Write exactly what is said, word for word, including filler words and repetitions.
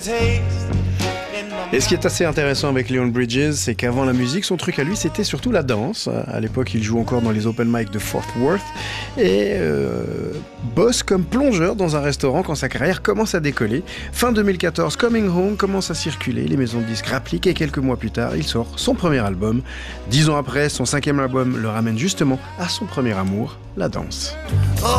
Et ce qui est assez intéressant avec Leon Bridges, c'est qu'avant la musique, son truc à lui, c'était surtout la danse. À l'époque, il joue encore dans les open mic de Fort Worth et euh, bosse comme plongeur dans un restaurant quand sa carrière commence à décoller. Fin deux mille quatorze, Coming Home commence à circuler, les maisons de disques rappliquent et quelques mois plus tard, il sort son premier album. Dix ans après, son cinquième album le ramène justement à son premier amour, la danse.